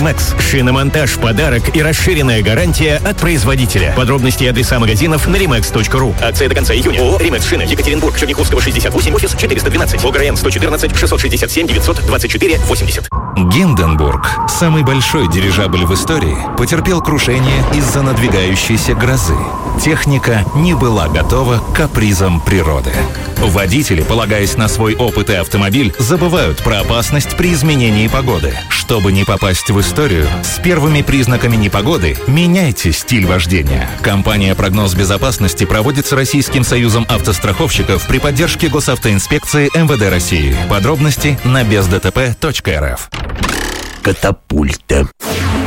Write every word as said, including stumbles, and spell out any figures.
Римекс. Шиномонтаж в подарок и расширенная гарантия от производителя. Подробности и адреса магазинов на римекс точка ру. Акция до конца июня. ООО «Римекс Шины», Екатеринбург, Черняховского, шестьдесят восемь, офис четыреста двенадцать, ОГРН сто четырнадцать шестьсот шестьдесят семь девятьсот двадцать четыре восемьдесят. Гинденбург, самый большой дирижабль в истории, потерпел крушение из-за надвигающейся грозы. Техника не была готова к капризам природы. Водители, полагаясь на свой опыт и автомобиль, забывают про опасность при изменении погоды. Чтобы не попасть в историю, с первыми признаками непогоды меняйте стиль вождения. Компания «Прогноз безопасности» проводится Российским союзом автостраховщиков при поддержке Госавтоинспекции эм вэ дэ России. Подробности на без дэ тэ пэ точка эр эф. Катапульта.